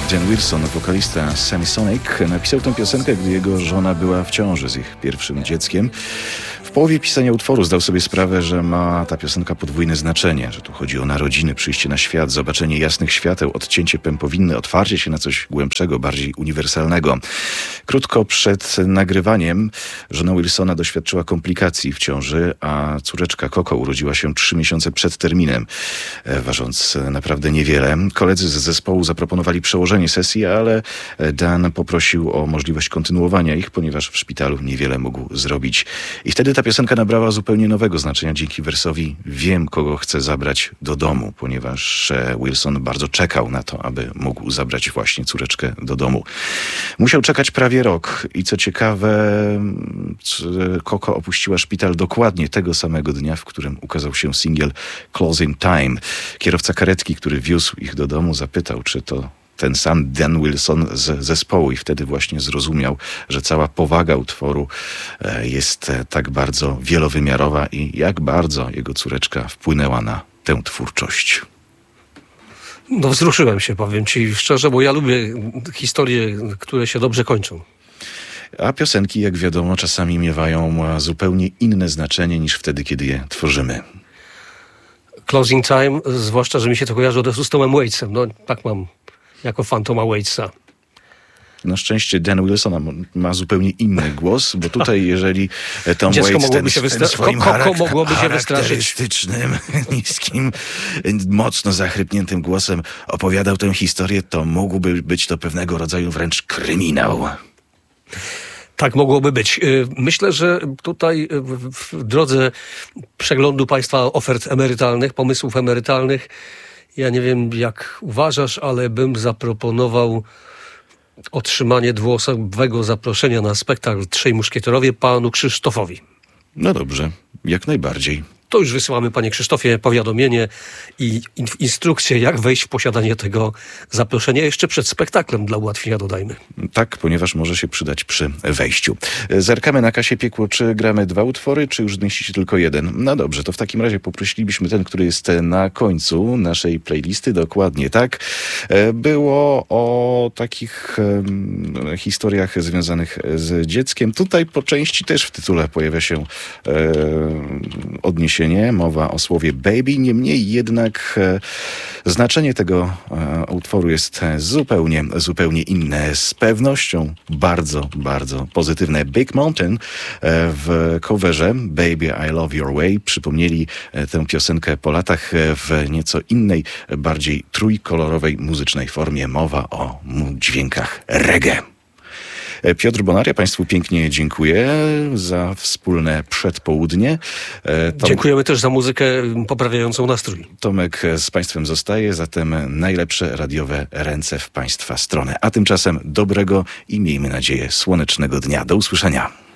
Dan Wilson, wokalista Semisonic, napisał tę piosenkę, gdy jego żona była w ciąży z ich pierwszym dzieckiem. W połowie pisania utworu zdał sobie sprawę, że ma ta piosenka podwójne znaczenie, że tu chodzi o narodziny, przyjście na świat, zobaczenie jasnych świateł, odcięcie pępowiny, otwarcie się na coś głębszego, bardziej uniwersalnego. Krótko przed nagrywaniem żona Wilsona doświadczyła komplikacji w ciąży, a córeczka Coco urodziła się 3 miesiące przed terminem, ważąc naprawdę niewiele. Koledzy z zespołu zaproponowali przełożenie sesji, ale Dan poprosił o możliwość kontynuowania ich, ponieważ w szpitalu niewiele mógł zrobić. I wtedy ta piosenka nabrała zupełnie nowego znaczenia dzięki wersowi "Wiem, kogo chcę zabrać do domu", ponieważ Wilson bardzo czekał na to, aby mógł zabrać właśnie córeczkę do domu. Musiał czekać prawie rok i co ciekawe, Coco opuściła szpital dokładnie tego samego dnia, w którym ukazał się singiel Closing Time. Kierowca karetki, który wiózł ich do domu, zapytał, czy to ten sam Dan Wilson z zespołu, i wtedy właśnie zrozumiał, że cała powaga utworu jest tak bardzo wielowymiarowa i jak bardzo jego córeczka wpłynęła na tę twórczość. No wzruszyłem się, powiem ci szczerze, bo ja lubię historie, które się dobrze kończą. A piosenki, jak wiadomo, czasami miewają zupełnie inne znaczenie niż wtedy, kiedy je tworzymy. Closing Time, zwłaszcza, że mi się to kojarzy od razu z Tomem Waitsem. No tak mam jako fan Toma Waitsa. Na szczęście Dan Wilson ma zupełnie inny głos, bo tutaj jeżeli Tom Dziecko Waits mogłoby się mogłoby się wystraszyć. Charakterystycznym, niskim, mocno zachrypniętym głosem opowiadał tę historię, to mógłby być to pewnego rodzaju wręcz kryminał. Tak mogłoby być. Myślę, że tutaj w drodze przeglądu państwa ofert emerytalnych, pomysłów emerytalnych, ja nie wiem jak uważasz, ale bym zaproponował otrzymanie dwuosobowego zaproszenia na spektakl Trzej Muszkieterowie panu Krzysztofowi. No dobrze, jak najbardziej. To już wysyłamy, panie Krzysztofie, powiadomienie i instrukcję, jak wejść w posiadanie tego zaproszenia jeszcze przed spektaklem, dla ułatwienia dodajmy. Tak, ponieważ może się przydać przy wejściu. Zerkamy na kasie Piekło, czy gramy 2 utwory, czy już zmieści się tylko jeden. No dobrze, to w takim razie poprosilibyśmy ten, który jest na końcu naszej playlisty, dokładnie tak. Było o takich historiach związanych z dzieckiem. Tutaj po części też w tytule pojawia się odniesienie. Mowa o słowie baby, niemniej jednak znaczenie tego utworu jest zupełnie inne. Z pewnością bardzo, bardzo pozytywne. Big Mountain w coverze Baby I Love Your Way przypomnieli tę piosenkę po latach w nieco innej, bardziej trójkolorowej muzycznej formie. Mowa o dźwiękach reggae. Piotr Bonaria, państwu pięknie dziękuję za wspólne przedpołudnie. Dziękujemy też za muzykę poprawiającą nastrój. Tomek z państwem zostaje, zatem najlepsze radiowe ręce w państwa stronę. A tymczasem dobrego i miejmy nadzieję słonecznego dnia. Do usłyszenia.